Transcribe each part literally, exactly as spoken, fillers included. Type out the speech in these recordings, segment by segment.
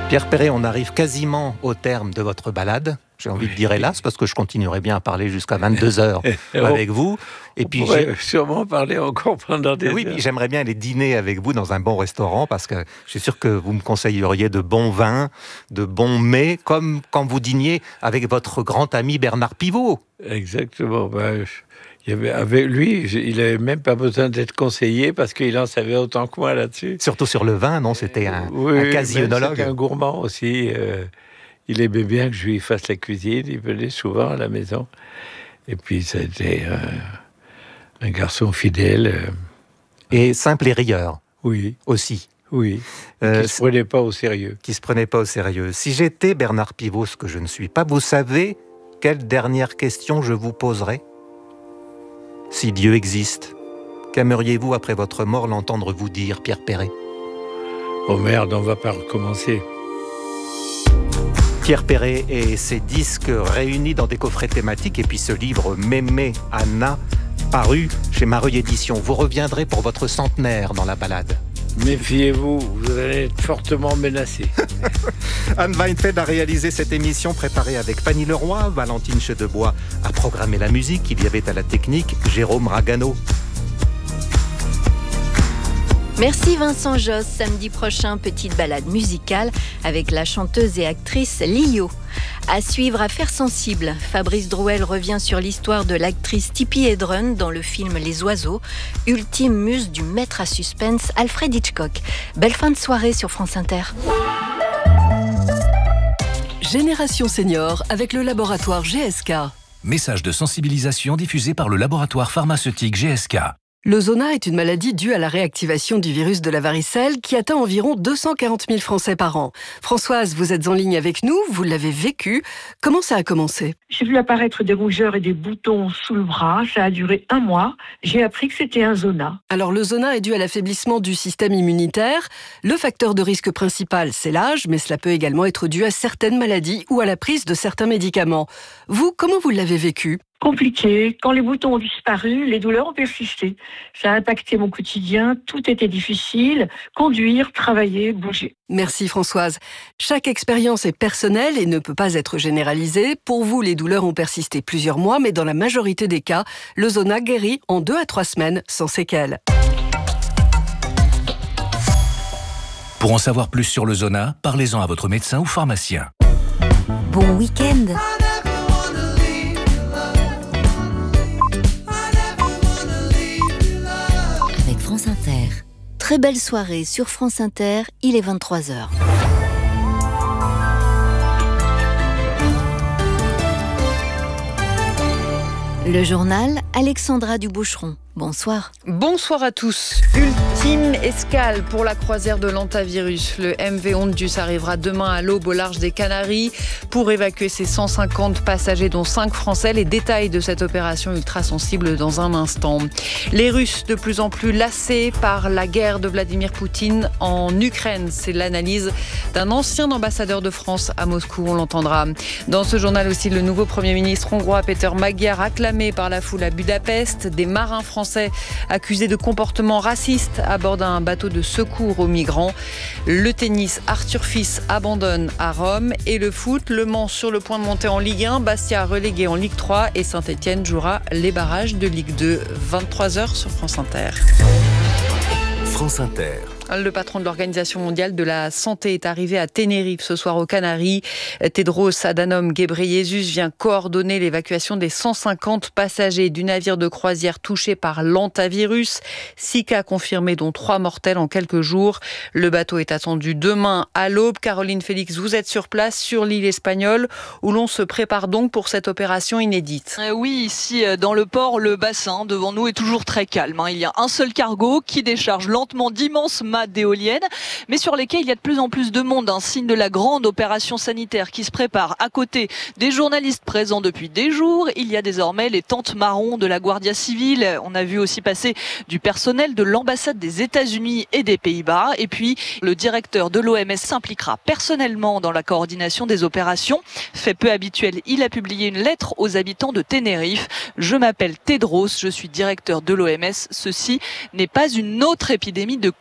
Pierre Perret, on arrive quasiment au terme de votre balade. J'ai envie de dire hélas, parce que je continuerai bien à parler jusqu'à vingt-deux heures avec vous. Et on puis pourrait j'ai... sûrement parler encore pendant des oui, heures. Puis j'aimerais bien aller dîner avec vous dans un bon restaurant, parce que je suis sûr que vous me conseilleriez de bons vins, de bons mets, comme quand vous dîniez avec votre grand ami Bernard Pivot. Exactement. Ben, il y avait, avec lui, il n'avait même pas besoin d'être conseillé, parce qu'il en savait autant que moi là-dessus. Surtout sur le vin, non? C'était un, oui, un quasi-œnologue. C'était un gourmand aussi. Euh... Il aimait bien que je lui fasse la cuisine, il venait souvent à la maison. Et puis, c'était un, un garçon fidèle. Et simple et rieur. Oui. Aussi. Oui. Euh, qui ne se prenait pas au sérieux. Qui ne se prenait pas au sérieux. Si j'étais Bernard Pivot, ce que je ne suis pas, vous savez quelle dernière question je vous poserais? Si Dieu existe, qu'aimeriez-vous après votre mort l'entendre vous dire, Pierre Perret? Oh merde, on ne va pas recommencer. Pierre Perret et ses disques réunis dans des coffrets thématiques, et puis ce livre Mémé Anna, paru chez Mareuil Éditions. Vous reviendrez pour votre centenaire dans la balade. Méfiez-vous, vous allez être fortement menacé. Anne Weinfeld a réalisé cette émission préparée avec Fanny Leroy, Valentine Chedebois a programmé la musique, il y avait à la technique Jérôme Ragano. Merci Vincent Josse. Samedi prochain, petite balade musicale avec la chanteuse et actrice Lio. À suivre Affaires sensibles, Fabrice Drouel revient sur l'histoire de l'actrice Tippi Hedren dans le film Les Oiseaux, ultime muse du maître à suspense Alfred Hitchcock. Belle fin de soirée sur France Inter. Génération Senior avec le laboratoire G S K. Message de sensibilisation diffusé par le laboratoire pharmaceutique G S K. Le zona est une maladie due à la réactivation du virus de la varicelle qui atteint environ deux cent quarante mille Français par an. Françoise, vous êtes en ligne avec nous, vous l'avez vécu. Comment ça a commencé? J'ai vu apparaître des rougeurs et des boutons sous le bras. Ça a duré un mois. J'ai appris que c'était un zona. Alors le zona est dû à l'affaiblissement du système immunitaire. Le facteur de risque principal, c'est l'âge, mais cela peut également être dû à certaines maladies ou à la prise de certains médicaments. Vous, comment vous l'avez vécu? Compliqué. Quand les boutons ont disparu, les douleurs ont persisté. Ça a impacté mon quotidien, tout était difficile. Conduire, travailler, bouger. Merci Françoise. Chaque expérience est personnelle et ne peut pas être généralisée. Pour vous, les douleurs ont persisté plusieurs mois, mais dans la majorité des cas, le zona guérit en deux à trois semaines sans séquelles. Pour en savoir plus sur le zona, parlez-en à votre médecin ou pharmacien. Bon week-end. France Inter. Très belle soirée sur France Inter, il est vingt-trois heures. Le journal, Alexandra Duboucheron. Bonsoir. Bonsoir à tous. Ultime escale pour la croisière de l'Antavirus. Le M V Ondus arrivera demain à l'aube au large des Canaries pour évacuer ses cent cinquante passagers, dont cinq Français. Les détails de cette opération ultra sensible dans un instant. Les Russes de plus en plus lassés par la guerre de Vladimir Poutine en Ukraine. C'est l'analyse d'un ancien ambassadeur de France à Moscou. On l'entendra. Dans ce journal aussi, le nouveau Premier ministre hongrois Péter Magyar acclamé par la foule à Budapest. Des marins français accusés de comportement raciste à bord d'un bateau de secours aux migrants. Le tennis, Arthur Fils abandonne à Rome. Et le foot, Le Mans sur le point de monter en Ligue un, Bastia relégué en Ligue trois et Saint-Etienne jouera les barrages de Ligue deux. vingt-trois heures sur France Inter. France Inter. Le patron de l'Organisation mondiale de la santé est arrivé à Tenerife ce soir aux Canaries. Tedros Adhanom Ghebreyesus vient coordonner l'évacuation des cent cinquante passagers du navire de croisière touché par l'hantavirus. Six cas confirmés, dont trois mortels en quelques jours. Le bateau est attendu demain à l'aube. Caroline Félix, vous êtes sur place sur l'île espagnole où l'on se prépare donc pour cette opération inédite. Euh, oui, ici dans le port, le bassin devant nous est toujours très calme. Il y a un seul cargo qui décharge lentement d'immenses d'éoliennes, mais sur lesquelles il y a de plus en plus de monde, un signe de la grande opération sanitaire qui se prépare. À côté des journalistes présents depuis des jours, il y a désormais les tentes marron de la Guardia Civile. On a vu aussi passer du personnel de l'ambassade des États-Unis et des Pays-Bas. Et puis, le directeur de l'O M S s'impliquera personnellement dans la coordination des opérations. Fait peu habituel, il a publié une lettre aux habitants de Tenerife. Je m'appelle Tedros, je suis directeur de l'O M S. Ceci n'est pas une autre épidémie de covid dix-neuf.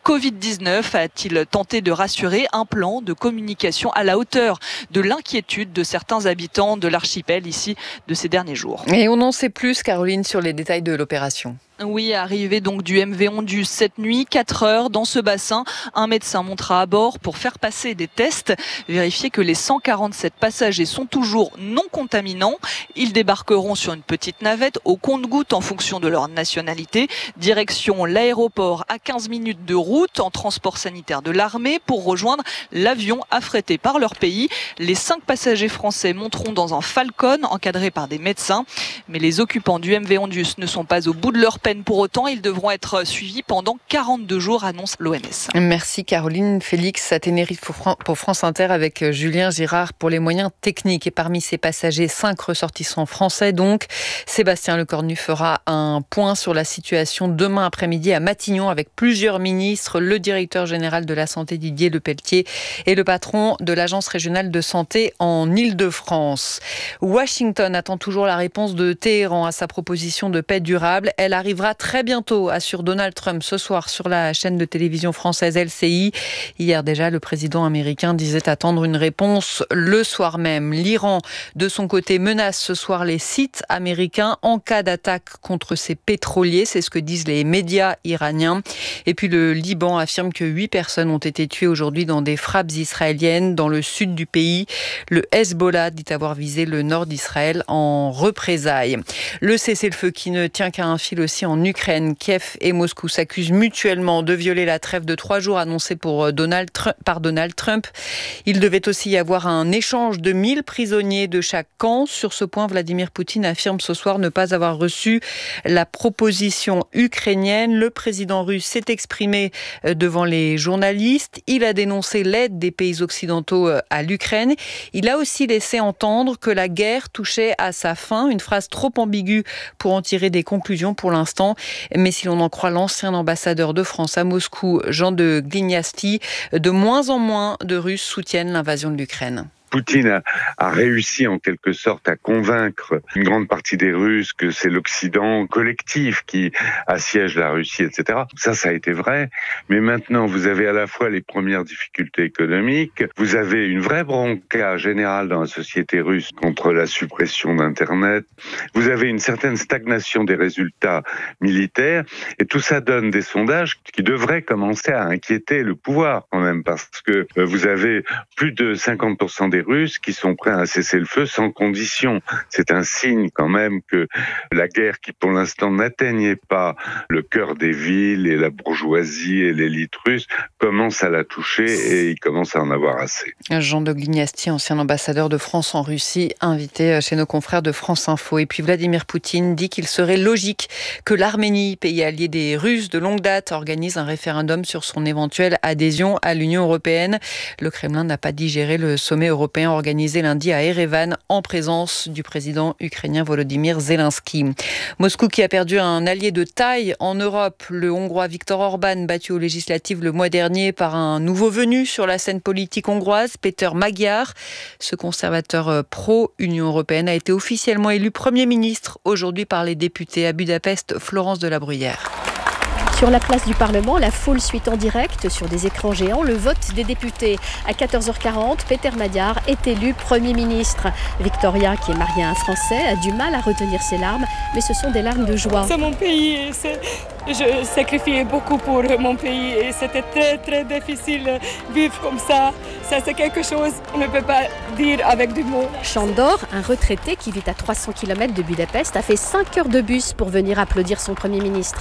dix-neuf a-t-il tenté de rassurer un plan de communication à la hauteur de l'inquiétude de certains habitants de l'archipel ici de ces derniers jours. Et on en sait plus, Caroline, sur les détails de l'opération. Oui, arrivé donc du M V Ondus cette nuit, quatre heures dans ce bassin. Un médecin montera à bord pour faire passer des tests, vérifier que les cent quarante-sept passagers sont toujours non contaminants. Ils débarqueront sur une petite navette au compte-gouttes en fonction de leur nationalité. Direction l'aéroport à quinze minutes de route en transport sanitaire de l'armée pour rejoindre l'avion affrété par leur pays. Les cinq passagers français monteront dans un Falcon encadré par des médecins. Mais les occupants du M V Ondus ne sont pas au bout de leur peine pour autant. Ils devront être suivis pendant quarante-deux jours, annonce l'O M S. Merci Caroline. Félix à Tenerife pour France Inter avec Julien Girard pour les moyens techniques. Et parmi ces passagers, cinq ressortissants français donc. Sébastien Lecornu fera un point sur la situation demain après-midi à Matignon avec plusieurs ministres, le directeur général de la santé Didier Lepelletier et le patron de l'agence régionale de santé en Île-de-France. Washington attend toujours la réponse de Téhéran à sa proposition de paix durable. Elle arrive très bientôt, assure Donald Trump ce soir sur la chaîne de télévision française L C I. Hier déjà, le président américain disait attendre une réponse le soir même. L'Iran, de son côté, menace ce soir les sites américains en cas d'attaque contre ses pétroliers. C'est ce que disent les médias iraniens. Et puis le Liban affirme que huit personnes ont été tuées aujourd'hui dans des frappes israéliennes dans le sud du pays. Le Hezbollah dit avoir visé le nord d'Israël en représailles. Le cessez-le-feu qui ne tient qu'à un fil aussi en Ukraine. Kiev et Moscou s'accusent mutuellement de violer la trêve de trois jours annoncée pour Donald Trump, par Donald Trump. Il devait aussi y avoir un échange de mille prisonniers de chaque camp. Sur ce point, Vladimir Poutine affirme ce soir ne pas avoir reçu la proposition ukrainienne. Le président russe s'est exprimé devant les journalistes. Il a dénoncé l'aide des pays occidentaux à l'Ukraine. Il a aussi laissé entendre que la guerre touchait à sa fin. Une phrase trop ambiguë pour en tirer des conclusions pour l'instant. Mais si l'on en croit l'ancien ambassadeur de France à Moscou, Jean de Glignasti, de moins en moins de Russes soutiennent l'invasion de l'Ukraine. Poutine a, a réussi en quelque sorte à convaincre une grande partie des Russes que c'est l'Occident collectif qui assiège la Russie, et cetera. Ça, ça a été vrai. Mais maintenant, vous avez à la fois les premières difficultés économiques, vous avez une vraie bronca générale dans la société russe contre la suppression d'Internet, vous avez une certaine stagnation des résultats militaires, et tout ça donne des sondages qui devraient commencer à inquiéter le pouvoir quand même, parce que vous avez plus de cinquante pour cent des Russes qui sont prêts à cesser le feu sans condition. C'est un signe quand même que la guerre qui pour l'instant n'atteignait pas le cœur des villes et la bourgeoisie et l'élite russe commence à la toucher et il commence à en avoir assez. Jean de Glignasti, ancien ambassadeur de France en Russie, invité chez nos confrères de France Info. Et puis Vladimir Poutine dit qu'il serait logique que l'Arménie, pays allié des Russes de longue date, organise un référendum sur son éventuelle adhésion à l'Union européenne. Le Kremlin n'a pas digéré le sommet européen organisé lundi à Erevan en présence du président ukrainien Volodymyr Zelensky. Moscou qui a perdu un allié de taille en Europe, le Hongrois Viktor Orban, battu aux législatives le mois dernier par un nouveau venu sur la scène politique hongroise, Péter Magyar. Ce conservateur pro-Union européenne a été officiellement élu Premier ministre aujourd'hui par les députés à Budapest, Florence de la Bruyère. Sur la place du Parlement, la foule suit en direct sur des écrans géants le vote des députés. À quatorze heures quarante, Péter Magyar est élu Premier ministre. Victoria, qui est mariée à un Français, a du mal à retenir ses larmes, mais ce sont des larmes de joie. C'est mon pays, et c'est... je sacrifiais beaucoup pour mon pays et c'était très très difficile de vivre comme ça. Ça c'est quelque chose qu'on ne peut pas dire avec des mots. Chandor, un retraité qui vit à trois cents kilomètres de Budapest, a fait cinq heures de bus pour venir applaudir son Premier ministre.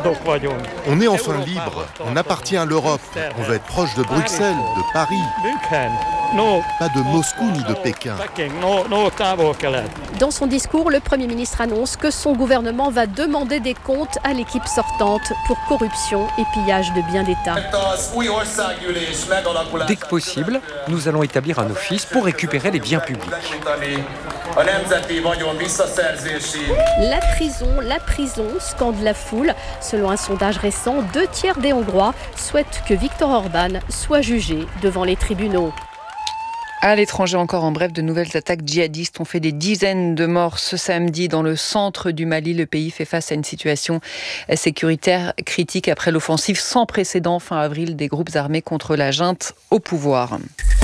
On est enfin libre, on appartient à l'Europe, on veut être proche de Bruxelles, de Paris. Pas de Moscou ni de Pékin. Dans son discours, le Premier ministre annonce que son gouvernement va demander des comptes à l'équipe sortante pour corruption et pillage de biens d'État. Dès que possible, nous allons établir un office pour récupérer les biens publics. La prison, la prison, scande la foule. Selon un sondage récent, deux tiers des Hongrois souhaitent que Viktor Orban soit jugé devant les tribunaux. À l'étranger encore, en bref, de nouvelles attaques djihadistes ont fait des dizaines de morts ce samedi dans le centre du Mali. Le pays fait face à une situation sécuritaire critique après l'offensive sans précédent fin avril des groupes armés contre la junte au pouvoir.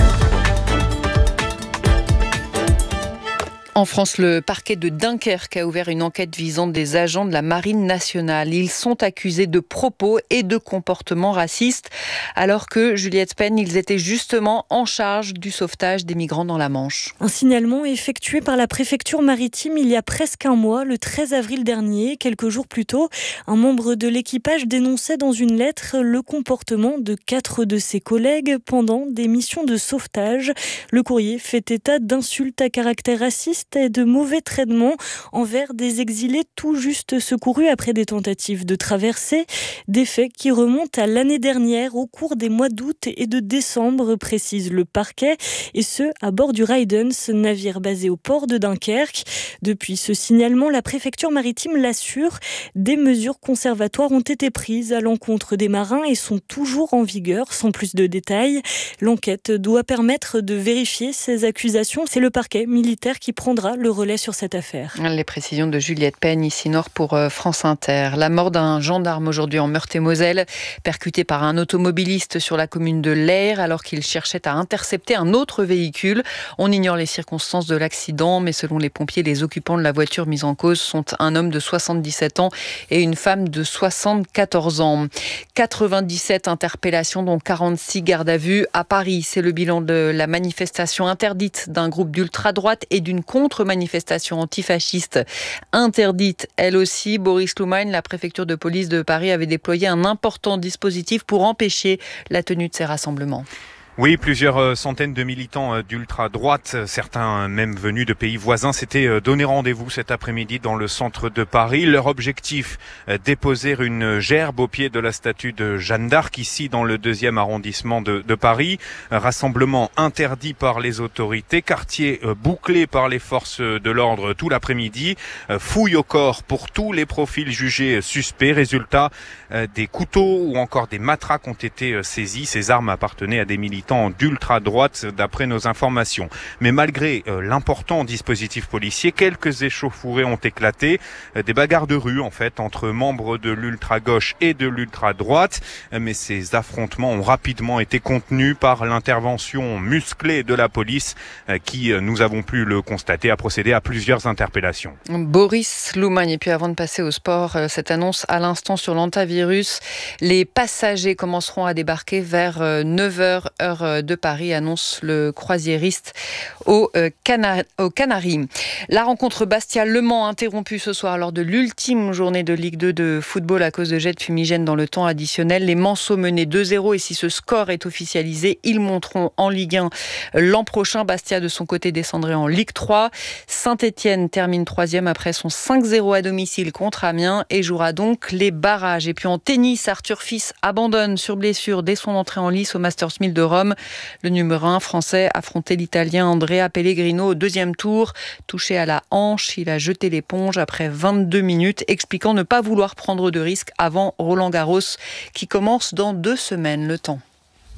En France, le parquet de Dunkerque a ouvert une enquête visant des agents de la Marine nationale. Ils sont accusés de propos et de comportements racistes, alors que, Juliette Penn, ils étaient justement en charge du sauvetage des migrants dans la Manche. Un signalement effectué par la préfecture maritime il y a presque un mois, le treize avril dernier, quelques jours plus tôt. Un membre de l'équipage dénonçait dans une lettre le comportement de quatre de ses collègues pendant des missions de sauvetage. Le courrier fait état d'insultes à caractère raciste et de mauvais traitements envers des exilés tout juste secourus après des tentatives de traversée. Des faits qui remontent à l'année dernière au cours des mois d'août et de décembre, précise le parquet, et ce, à bord du Ridens, navire basé au port de Dunkerque. Depuis ce signalement, la préfecture maritime l'assure, des mesures conservatoires ont été prises à l'encontre des marins et sont toujours en vigueur, sans plus de détails. L'enquête doit permettre de vérifier ces accusations. C'est le parquet militaire qui prend le relais sur cette affaire. Les précisions de Juliette Penn, ici Nord pour France Inter. La mort d'un gendarme aujourd'hui en Meurthe-et-Moselle, percuté par un automobiliste sur la commune de Leyre alors qu'il cherchait à intercepter un autre véhicule. On ignore les circonstances de l'accident, mais selon les pompiers, les occupants de la voiture mise en cause sont un homme de soixante-dix-sept ans et une femme de soixante-quatorze ans. quatre-vingt-dix-sept interpellations, dont quarante-six gardes à vue à Paris. C'est le bilan de la manifestation interdite d'un groupe d'ultra-droite et d'une contre-manifestation antifasciste interdite, elle aussi. Boris Loumagne, la préfecture de police de Paris, avait déployé un important dispositif pour empêcher la tenue de ces rassemblements. Oui, plusieurs centaines de militants d'ultra-droite, certains même venus de pays voisins, s'étaient donné rendez-vous cet après-midi dans le centre de Paris. Leur objectif, déposer une gerbe au pied de la statue de Jeanne d'Arc, ici dans le deuxième arrondissement de, de Paris. Rassemblement interdit par les autorités, quartier bouclé par les forces de l'ordre tout l'après-midi. Fouille au corps pour tous les profils jugés suspects. Résultat, des couteaux ou encore des matraques ont été saisis. Ces armes appartenaient à des militants d'ultra-droite d'après nos informations. Mais malgré euh, l'important dispositif policier, quelques échauffourées ont éclaté, euh, des bagarres de rue en fait entre membres de l'ultra-gauche et de l'ultra-droite, euh, mais ces affrontements ont rapidement été contenus par l'intervention musclée de la police euh, qui, euh, nous avons pu le constater, a procédé à plusieurs interpellations. Boris Loumagne. Et puis avant de passer au sport, euh, cette annonce à l'instant sur l'antivirus, les passagers commenceront à débarquer vers euh, neuf heures heure de Paris, annonce le croisiériste aux Cana- au Canaries. La rencontre Bastia-Le Mans interrompue ce soir lors de l'ultime journée de Ligue deux de football à cause de jets de fumigène dans le temps additionnel. Les Manceaux menaient deux zéro et si ce score est officialisé, ils monteront en Ligue un l'an prochain. Bastia, de son côté, descendrait en Ligue trois. Saint-Étienne termine troisième après son cinq zéro à domicile contre Amiens et jouera donc les barrages. Et puis en tennis, Arthur Fils abandonne sur blessure dès son entrée en lice au Masters mille de Rome. Le numéro un français affrontait l'Italien Andrea Pellegrino au deuxième tour. Touché à la hanche, il a jeté l'éponge après vingt-deux minutes, expliquant ne pas vouloir prendre de risques avant Roland Garros, qui commence dans deux semaines. Le temps.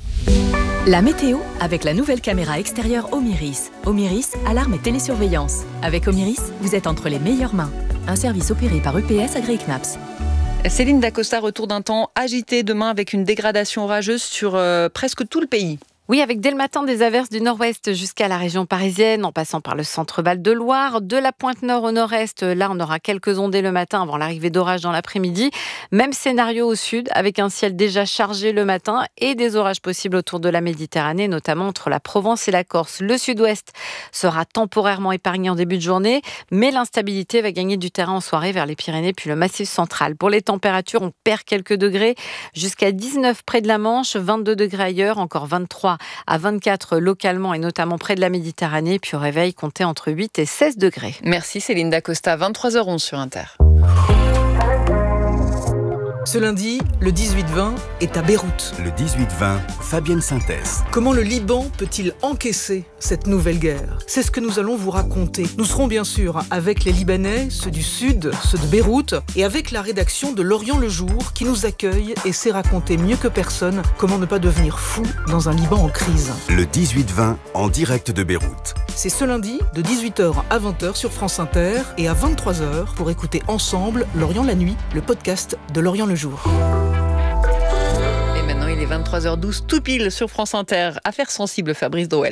La météo avec la nouvelle caméra extérieure Omiris. Omiris, alarme et télésurveillance. Avec Omiris, vous êtes entre les meilleures mains. Un service opéré par U P S agréé C N A P S. Céline Dacosta, retour d'un temps agité demain avec une dégradation orageuse sur euh, presque tout le pays. Oui, avec dès le matin des averses du nord-ouest jusqu'à la région parisienne, en passant par le centre-Val de Loire. De la pointe nord au nord-est, là, on aura quelques ondées le matin avant l'arrivée d'orages dans l'après-midi. Même scénario au sud, avec un ciel déjà chargé le matin et des orages possibles autour de la Méditerranée, notamment entre la Provence et la Corse. Le sud-ouest sera temporairement épargné en début de journée, mais l'instabilité va gagner du terrain en soirée vers les Pyrénées puis le Massif central. Pour les températures, on perd quelques degrés, jusqu'à dix-neuf près de la Manche, vingt-deux degrés ailleurs, encore vingt-trois à vingt-quatre localement et notamment près de la Méditerranée. Puis au réveil, comptez entre huit et seize degrés. Merci Céline Dacosta, vingt-trois heures onze sur Inter. Ce lundi, le dix-huit vingt est à Beyrouth. Le dix-huit vingt, Fabienne Synthèse. Comment le Liban peut-il encaisser cette nouvelle guerre ? C'est ce que nous allons vous raconter. Nous serons bien sûr avec les Libanais, ceux du Sud, ceux de Beyrouth, et avec la rédaction de L'Orient le Jour qui nous accueille et sait raconter mieux que personne comment ne pas devenir fou dans un Liban en crise. Le dix-huit vingt, en direct de Beyrouth. C'est ce lundi, de dix-huit heures à vingt heures sur France Inter et à vingt-trois heures pour écouter ensemble L'Orient la nuit, le podcast de L'Orient le Jour. Et maintenant, il est vingt-trois heures douze, tout pile sur France Inter. Affaire sensible, Fabrice Drouel.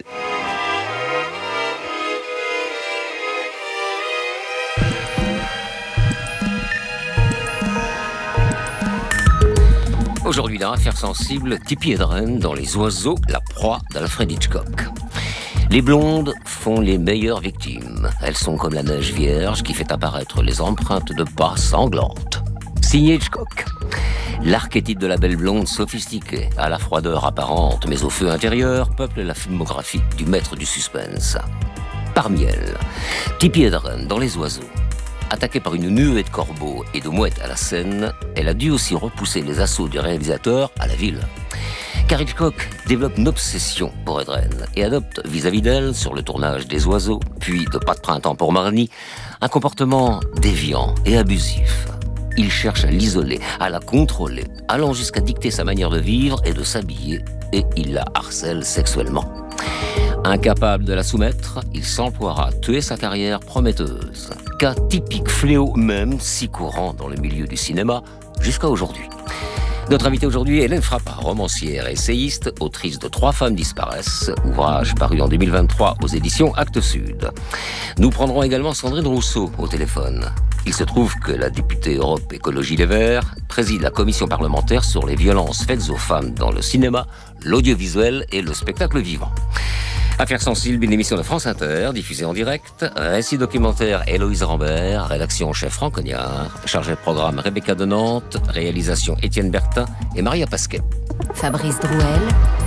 Aujourd'hui, dans Affaire sensible, Tippi Hedren dans Les Oiseaux, la proie d'Alfred Hitchcock. Les blondes font les meilleures victimes. Elles sont comme la neige vierge qui fait apparaître les empreintes de pas sanglantes. Signé Hitchcock. L'archétype de la belle blonde sophistiquée, à la froideur apparente mais au feu intérieur, peuple la filmographie du maître du suspense. Parmi elles, Tippi Hedren dans Les Oiseaux. Attaquée par une nuée de corbeaux et de mouettes à la scène, elle a dû aussi repousser les assauts du réalisateur à la ville. Car Hitchcock développe une obsession pour Hedren et adopte vis-à-vis d'elle, sur le tournage des Oiseaux, puis de Pas de printemps pour Marnie, un comportement déviant et abusif. Il cherche à l'isoler, à la contrôler, allant jusqu'à dicter sa manière de vivre et de s'habiller, et il la harcèle sexuellement. Incapable de la soumettre, il s'emploiera à tuer sa carrière prometteuse. Cas typique fléau même si courant dans le milieu du cinéma jusqu'à aujourd'hui. Notre invitée aujourd'hui, Hélène Frappa, romancière et essayiste, autrice de Trois femmes disparaissent, ouvrage paru en deux mille vingt-trois aux éditions Actes Sud. Nous prendrons également Sandrine Rousseau au téléphone. Il se trouve que la députée Europe Écologie Les Verts préside la commission parlementaire sur les violences faites aux femmes dans le cinéma, l'audiovisuel et le spectacle vivant. Affaires sensibles, une émission de France Inter, diffusée en direct. Récit documentaire Héloïse Rambert, rédaction chef Franck Cognard, chargé de programme Rebecca de Nantes, réalisation Étienne Bertin et Maria Pasquet. Fabrice Drouel.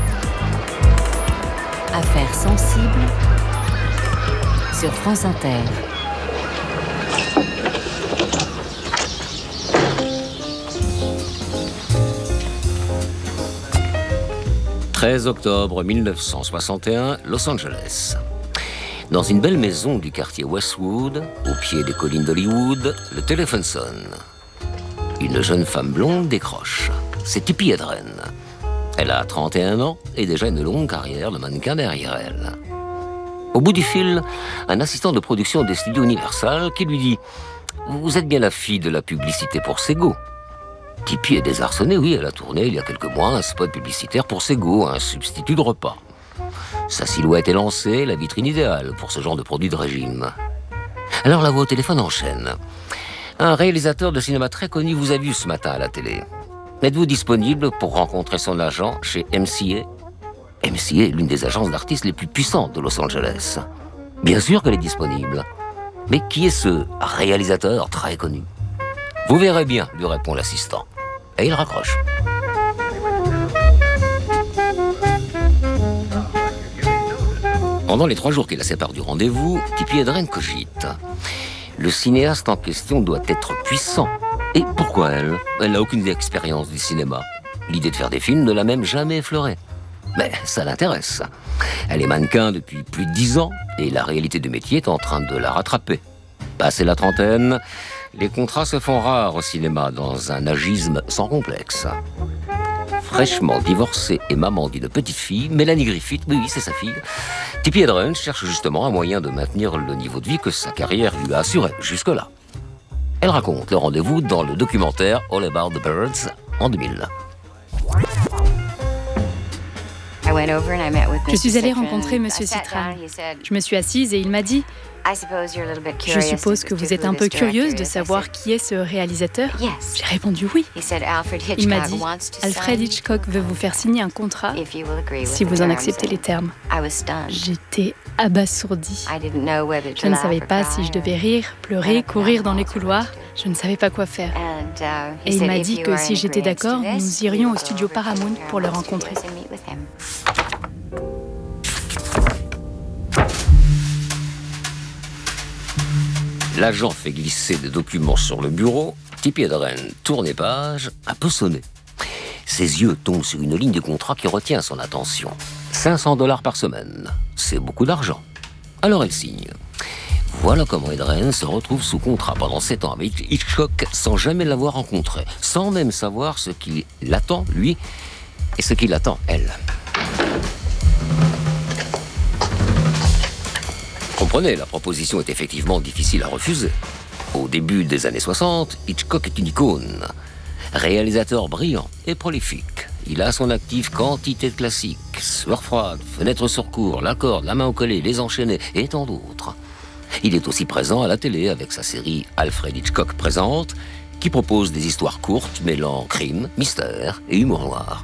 Affaires sensibles sur France Inter. treize octobre mille neuf cent soixante et un, Los Angeles. Dans une belle maison du quartier Westwood, au pied des collines d'Hollywood, le téléphone sonne. Une jeune femme blonde décroche. C'est Tippi Hedren. Elle a trente et un ans et déjà une longue carrière de mannequin derrière elle. Au bout du fil, un assistant de production des studios Universal qui lui dit « Vous êtes bien la fille de la publicité pour Sego ». Tippi est désarçonnée, oui, elle a tourné il y a quelques mois un spot publicitaire pour Sego, un substitut de repas. Sa silhouette est lancée, la vitrine idéale pour ce genre de produit de régime. Alors la voix au téléphone enchaîne. Un réalisateur de cinéma très connu vous a vu ce matin à la télé. Êtes-vous disponible pour rencontrer son agent chez M C A ? M C A est l'une des agences d'artistes les plus puissantes de Los Angeles. Bien sûr qu'elle est disponible. Mais qui est ce réalisateur très connu ? Vous verrez bien, lui répond l'assistant. Et il raccroche. Pendant les trois jours qui la séparent du rendez-vous, Tippi Hedren cogite. Le cinéaste en question doit être puissant. Et pourquoi elle ? Elle n'a aucune expérience du cinéma. L'idée de faire des films ne l'a même jamais effleurée. Mais ça l'intéresse. Elle est mannequin depuis plus de dix ans et la réalité du métier est en train de la rattraper. Passé la trentaine, les contrats se font rares au cinéma dans un agisme sans complexe. Fraîchement divorcée et maman d'une petite fille, Mélanie Griffith, oui, c'est sa fille, Tippi Hedren cherche justement un moyen de maintenir le niveau de vie que sa carrière lui a assuré jusque-là. Elle raconte le rendez-vous dans le documentaire All About the Birds en deux mille. Je suis allée rencontrer M. Citran. Je me suis assise et il m'a dit « Je suppose que vous êtes un peu curieuse de savoir qui est ce réalisateur ?» J'ai répondu « oui ». Il m'a dit « Alfred Hitchcock veut vous faire signer un contrat si vous en acceptez les termes. » J'étais abasourdie. Je ne savais pas si je devais rire, pleurer, courir dans les couloirs. Je ne savais pas quoi faire. Et il m'a dit que si j'étais d'accord, nous irions au studio Paramount pour le rencontrer. L'agent fait glisser des documents sur le bureau. Tippi Hedren tourne les pages, un peu sonné. Ses yeux tombent sur une ligne de contrat qui retient son attention. cinq cents dollars par semaine. C'est beaucoup d'argent. Alors elle signe. Voilà comment Hedren se retrouve sous contrat pendant sept ans avec Hitchcock sans jamais l'avoir rencontré, sans même savoir ce qu'il l'attend, lui, et ce qu'il attend, elle. Comprenez, la proposition est effectivement difficile à refuser. Au début des années soixante, Hitchcock est une icône. Réalisateur brillant et prolifique. Il a à son actif quantité de classiques. Sueur froide, Fenêtre sur cour, La corde, La main au collet, Les enchaînés et tant d'autres. Il est aussi présent à la télé avec sa série Alfred Hitchcock présente, qui propose des histoires courtes mêlant crime, mystère et humour noir.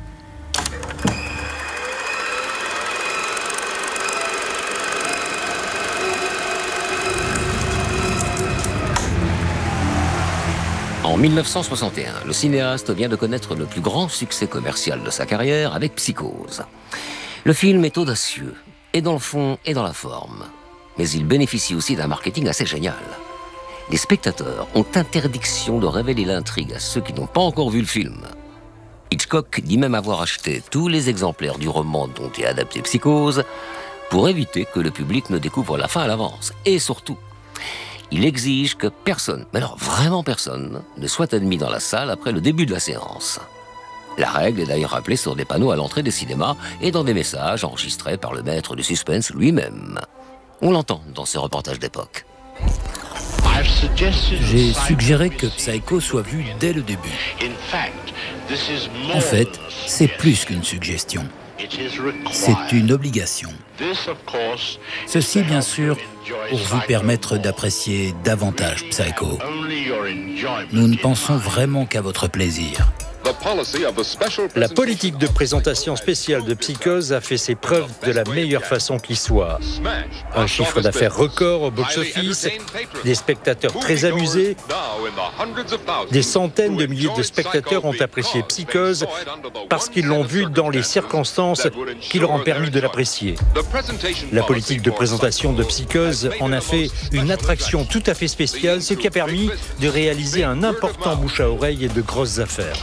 En mille neuf cent soixante et un, le cinéaste vient de connaître le plus grand succès commercial de sa carrière avec Psychose. Le film est audacieux, et dans le fond et dans la forme. Mais il bénéficie aussi d'un marketing assez génial. Les spectateurs ont interdiction de révéler l'intrigue à ceux qui n'ont pas encore vu le film. Hitchcock dit même avoir acheté tous les exemplaires du roman dont est adapté Psychose pour éviter que le public ne découvre la fin à l'avance. Et surtout, il exige que personne, mais alors vraiment personne, ne soit admis dans la salle après le début de la séance. La règle est d'ailleurs rappelée sur des panneaux à l'entrée des cinémas et dans des messages enregistrés par le maître du suspense lui-même. On l'entend dans ces reportages d'époque. J'ai suggéré que Psycho soit vu dès le début. En fait, c'est plus qu'une suggestion. C'est une obligation. Ceci, bien sûr, pour vous permettre d'apprécier davantage Psycho. Nous ne pensons vraiment qu'à votre plaisir. La politique de présentation spéciale de Psychose a fait ses preuves de la meilleure façon qui soit. Un chiffre d'affaires record au box-office, des spectateurs très amusés, des centaines de milliers de spectateurs ont apprécié Psychose parce qu'ils l'ont vu dans les circonstances qui leur ont permis de l'apprécier. La politique de présentation de Psychose en a fait une attraction tout à fait spéciale, ce qui a permis de réaliser un important bouche à oreille et de grosses affaires.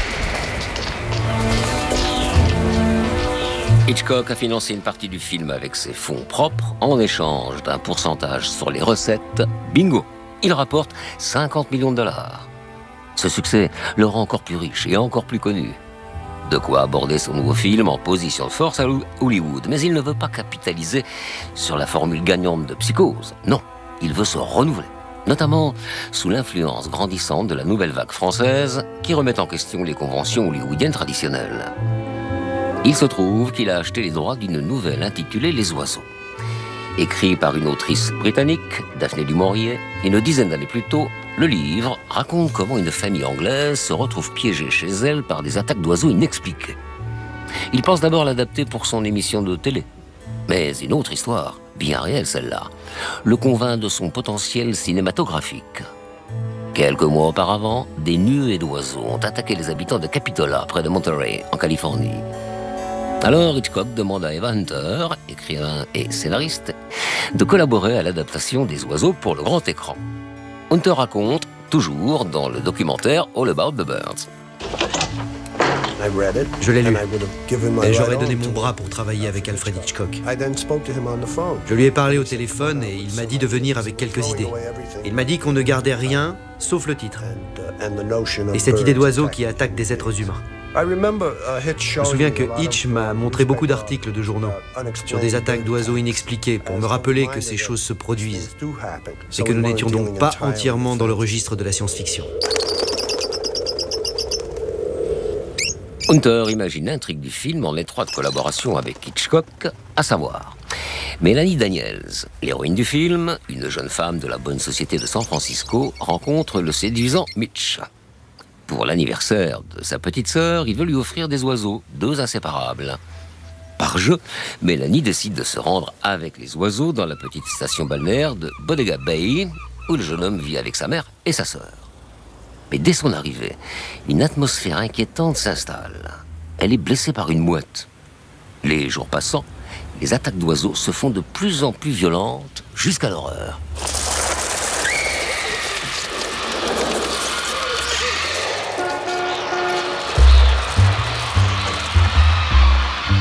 Hitchcock a financé une partie du film avec ses fonds propres en échange d'un pourcentage sur les recettes. Bingo! Il rapporte cinquante millions de dollars. Ce succès le rend encore plus riche et encore plus connu. De quoi aborder son nouveau film en position de force à Hollywood. Mais il ne veut pas capitaliser sur la formule gagnante de Psychose. Non, il veut se renouveler. Notamment sous l'influence grandissante de la nouvelle vague française qui remet en question les conventions hollywoodiennes traditionnelles. Il se trouve qu'il a acheté les droits d'une nouvelle intitulée Les Oiseaux. Écrit par une autrice britannique, Daphné du Maurier, une dizaine d'années plus tôt, le livre raconte comment une famille anglaise se retrouve piégée chez elle par des attaques d'oiseaux inexpliquées. Il pense d'abord l'adapter pour son émission de télé. Mais une autre histoire, bien réelle celle-là, le convainc de son potentiel cinématographique. Quelques mois auparavant, des nuées d'oiseaux ont attaqué les habitants de Capitola, près de Monterey, en Californie. Alors Hitchcock demande à Eva Hunter, écrivain et scénariste, de collaborer à l'adaptation des oiseaux pour le grand écran. Hunter raconte, toujours dans le documentaire All About the Birds. Je l'ai lu, et j'aurais donné mon bras pour travailler avec Alfred Hitchcock. Je lui ai parlé au téléphone et il m'a dit de venir avec quelques idées. Il m'a dit qu'on ne gardait rien, sauf le titre. Et cette idée d'oiseau qui attaque des êtres humains. Je me souviens que Hitch m'a montré beaucoup d'articles de journaux sur des attaques d'oiseaux inexpliquées pour me rappeler que ces choses se produisent et que nous n'étions donc pas entièrement dans le registre de la science-fiction. Hunter imagine l'intrigue du film en étroite collaboration avec Hitchcock, à savoir Mélanie Daniels, l'héroïne du film, une jeune femme de la bonne société de San Francisco, rencontre le séduisant Mitch. Pour l'anniversaire de sa petite sœur, il veut lui offrir des oiseaux, deux inséparables. Par jeu, Mélanie décide de se rendre avec les oiseaux dans la petite station balnéaire de Bodega Bay, où le jeune homme vit avec sa mère et sa sœur. Mais dès son arrivée, une atmosphère inquiétante s'installe. Elle est blessée par une mouette. Les jours passant, les attaques d'oiseaux se font de plus en plus violentes, jusqu'à l'horreur.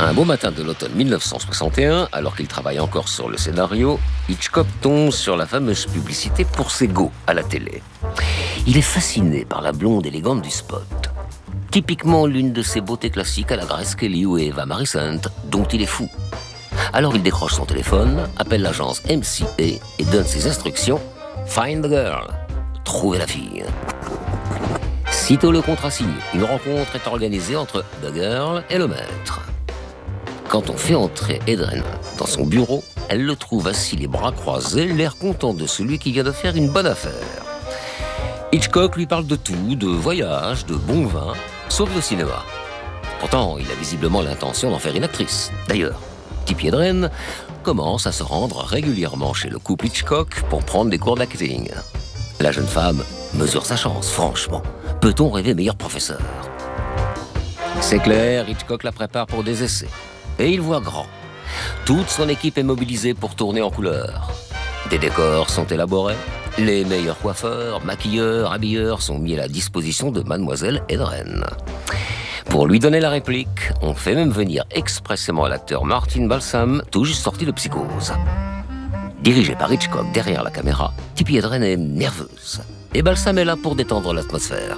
Un beau matin de l'automne mille neuf cent soixante et un, alors qu'il travaille encore sur le scénario, Hitchcock tombe sur la fameuse publicité pour Sego à la télé. Il est fasciné par la blonde élégante du spot. Typiquement l'une de ces beautés classiques à la Grace Kelly ou Eva Marie Saint, dont il est fou. Alors il décroche son téléphone, appelle l'agence M C A et donne ses instructions « Find the girl », trouver la fille. Sitôt le contrat signé, une rencontre est organisée entre the girl et le maître. Quand on fait entrer Edren dans son bureau, elle le trouve assis les bras croisés, l'air content de celui qui vient de faire une bonne affaire. Hitchcock lui parle de tout, de voyage, de bon vin, sauf le cinéma. Pourtant, il a visiblement l'intention d'en faire une actrice. D'ailleurs, Tippi Hedren commence à se rendre régulièrement chez le couple Hitchcock pour prendre des cours d'acting. La jeune femme mesure sa chance, franchement. Peut-on rêver meilleur professeur ? C'est clair, Hitchcock la prépare pour des essais. Et il voit grand. Toute son équipe est mobilisée pour tourner en couleur. Des décors sont élaborés. Les meilleurs coiffeurs, maquilleurs, habilleurs sont mis à la disposition de Mademoiselle Hedren. Pour lui donner la réplique, on fait même venir expressément l'acteur Martin Balsam, tout juste sorti de Psychose. Dirigé par Hitchcock derrière la caméra, Tippi Hedren est nerveuse. Et Balsam est là pour détendre l'atmosphère.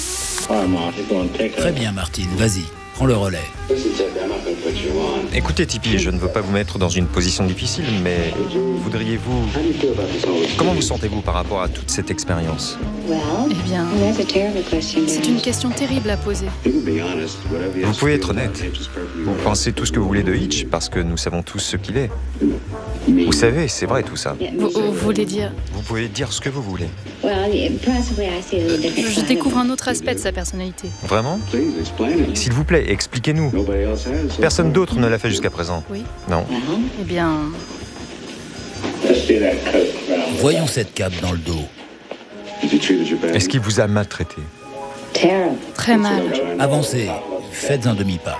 Très bien, Martin, vas-y, prends le relais. Écoutez, Tippi, je ne veux pas vous mettre dans une position difficile, mais voudriez-vous... Comment vous sentez-vous par rapport à toute cette expérience ? Eh bien, c'est une question terrible à poser. Vous pouvez être honnête. Vous pensez tout ce que vous voulez de Hitch, parce que nous savons tous ce qu'il est. Vous savez, c'est vrai tout ça. Vous, vous voulez dire... Vous pouvez dire ce que vous voulez. Je découvre un autre aspect de sa personnalité. Vraiment ? S'il vous plaît, expliquez-nous. Personne d'autre ne l'a fait jusqu'à présent. Oui. Non. Eh bien... Voyons cette cape dans le dos. Est-ce qu'il vous a maltraité ? Très mal. Avancez, faites un demi-pas.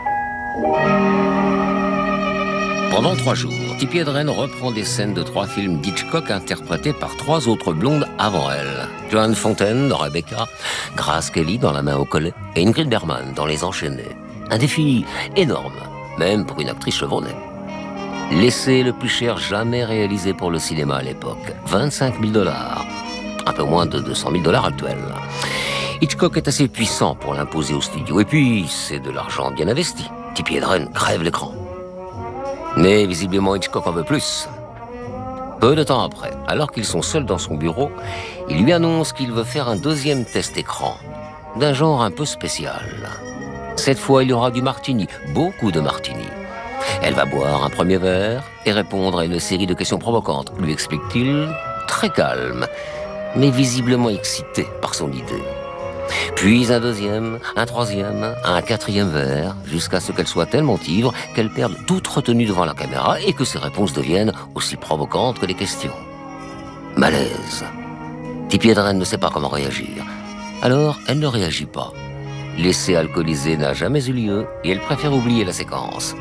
Pendant trois jours, Tippi Hedren reprend des scènes de trois films d'Hitchcock interprétés par trois autres blondes avant elle. Joan Fontaine dans Rebecca, Grace Kelly dans La main au collet et Ingrid Bergman dans Les Enchaînés. Un défi énorme, même pour une actrice chevronnée. L'essai le plus cher jamais réalisé pour le cinéma à l'époque, vingt-cinq mille dollars. Un peu moins de deux cent mille dollars actuels. Hitchcock est assez puissant pour l'imposer au studio. Et puis, c'est de l'argent bien investi. Tippi Hedren crève l'écran. Mais visiblement, Hitchcock en veut plus. Peu de temps après, alors qu'ils sont seuls dans son bureau, il lui annonce qu'il veut faire un deuxième test écran, d'un genre un peu spécial. Cette fois, il y aura du martini, beaucoup de martini. Elle va boire un premier verre et répondre à une série de questions provocantes, lui explique-t-il, très calme, mais visiblement excité par son idée. Puis un deuxième, un troisième, un quatrième verre, jusqu'à ce qu'elle soit tellement ivre qu'elle perde toute retenue devant la caméra et que ses réponses deviennent aussi provocantes que les questions. Malaise. Tippi Hedren ne sait pas comment réagir. Alors, elle ne réagit pas. L'essai alcoolisé n'a jamais eu lieu et elle préfère oublier la séquence.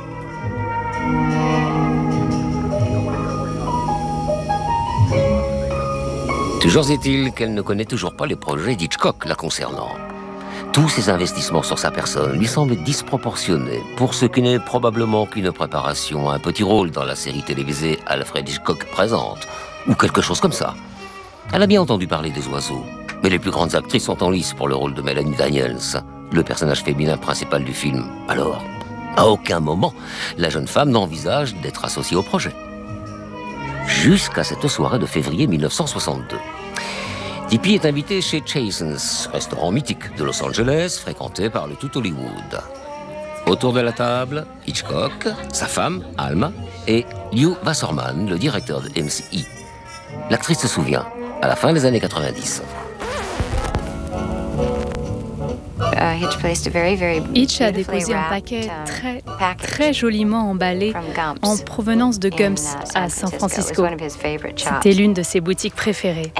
Toujours est-il qu'elle ne connaît toujours pas les projets d'Hitchcock la concernant. Tous ses investissements sur sa personne lui semblent disproportionnés pour ce qui n'est probablement qu'une préparation à un petit rôle dans la série télévisée Alfred Hitchcock présente, ou quelque chose comme ça. Elle a bien entendu parler des oiseaux, mais les plus grandes actrices sont en lice pour le rôle de Melanie Daniels, le personnage féminin principal du film. Alors, à aucun moment, la jeune femme n'envisage d'être associée au projet. Jusqu'à cette soirée de février mille neuf cent soixante-deux. Tippi est invité chez Chasen's, restaurant mythique de Los Angeles, fréquenté par le tout Hollywood. Autour de la table, Hitchcock, sa femme, Alma, et Lew Wasserman, le directeur de M C I. L'actrice se souvient, à la fin des années quatre-vingt-dix. Hitch a déposé un paquet très, très joliment emballé en provenance de Gumps à San Francisco. C'était l'une de ses boutiques préférées.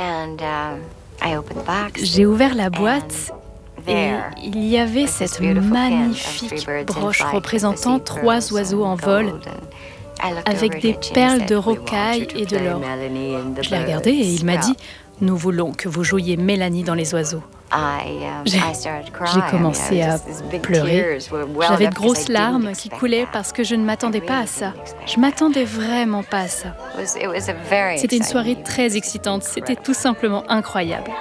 J'ai ouvert la boîte et il y avait cette magnifique broche représentant trois oiseaux en vol avec des perles de rocaille et de l'or. Je l'ai regardé et il m'a dit « Nous voulons que vous jouiez Mélanie dans Les Oiseaux ». J'ai commencé à pleurer. J'avais de grosses larmes qui coulaient parce que je ne m'attendais pas à ça. Je m'attendais vraiment pas à ça. C'était une soirée très excitante. C'était tout simplement incroyable.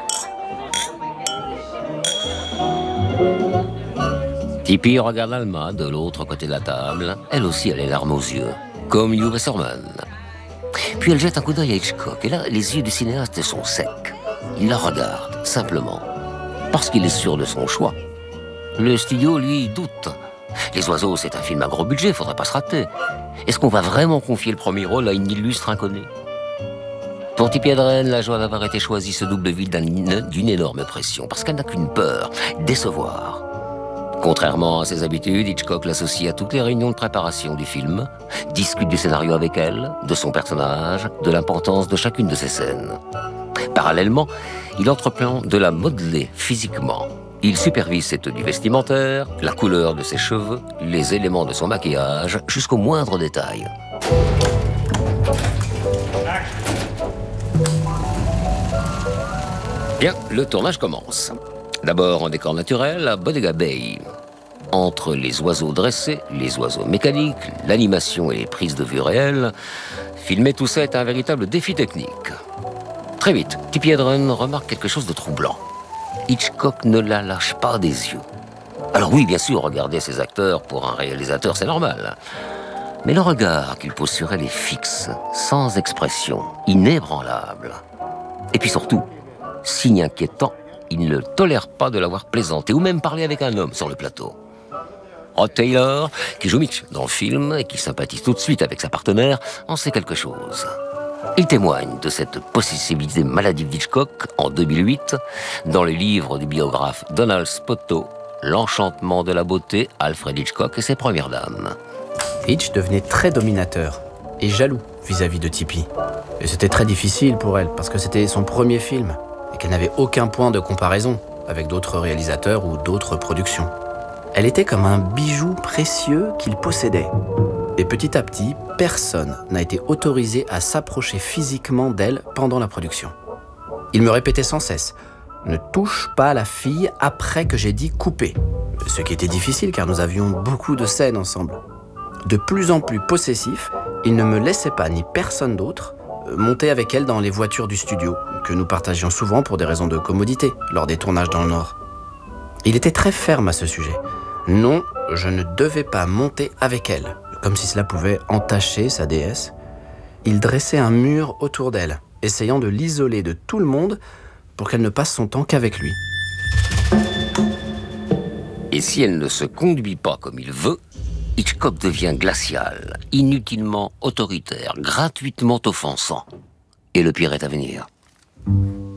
Tippi regarde Alma de l'autre côté de la table. Elle aussi a les larmes aux yeux, comme Hugh Wasserman. Puis elle jette un coup d'œil à Hitchcock. Et là, les yeux du cinéaste sont secs. Il la regarde, simplement, parce qu'il est sûr de son choix. Le studio, lui, doute. Les Oiseaux, c'est un film à gros budget, faudrait pas se rater. Est-ce qu'on va vraiment confier le premier rôle à une illustre inconnue? Pour Tippi Hedren, la joie d'avoir été choisie se double vite d'une énorme pression, parce qu'elle n'a qu'une peur, décevoir. Contrairement à ses habitudes, Hitchcock l'associe à toutes les réunions de préparation du film, discute du scénario avec elle, de son personnage, de l'importance de chacune de ses scènes. Parallèlement, il entreprend de la modeler physiquement. Il supervise ses tenues vestimentaires, la couleur de ses cheveux, les éléments de son maquillage, jusqu'au moindre détail. Bien, le tournage commence. D'abord en décor naturel à Bodega Bay. Entre les oiseaux dressés, les oiseaux mécaniques, l'animation et les prises de vue réelles, filmer tout ça est un véritable défi technique. Très vite, Tippi Hedren remarque quelque chose de troublant. Hitchcock ne la lâche pas des yeux. Alors oui, bien sûr, regarder ses acteurs pour un réalisateur, c'est normal. Mais le regard qu'il pose sur elle est fixe, sans expression, inébranlable. Et puis surtout, signe inquiétant, il ne tolère pas de l'avoir plaisanté ou même parlé avec un homme sur le plateau. Rod Taylor, qui joue Mitch dans le film et qui sympathise tout de suite avec sa partenaire, en sait quelque chose. Il témoigne de cette possessivité maladive d'Hitchcock en deux mille huit dans le livre du biographe Donald Spoto, L'enchantement de la beauté, Alfred Hitchcock et ses premières dames. Hitch devenait très dominateur et jaloux vis-à-vis de Tippi. Et c'était très difficile pour elle parce que c'était son premier film et qu'elle n'avait aucun point de comparaison avec d'autres réalisateurs ou d'autres productions. Elle était comme un bijou précieux qu'il possédait. Et petit à petit, personne n'a été autorisé à s'approcher physiquement d'elle pendant la production. Il me répétait sans cesse « Ne touche pas la fille après que j'ai dit couper », ce qui était difficile car nous avions beaucoup de scènes ensemble. De plus en plus possessif, il ne me laissait pas, ni personne d'autre, monter avec elle dans les voitures du studio, que nous partagions souvent pour des raisons de commodité, lors des tournages dans le Nord. Il était très ferme à ce sujet. Non, je ne devais pas monter avec elle, comme si cela pouvait entacher sa déesse. Il dressait un mur autour d'elle, essayant de l'isoler de tout le monde pour qu'elle ne passe son temps qu'avec lui. Et si elle ne se conduit pas comme il veut, Hitchcock devient glacial, inutilement autoritaire, gratuitement offensant. Et le pire est à venir.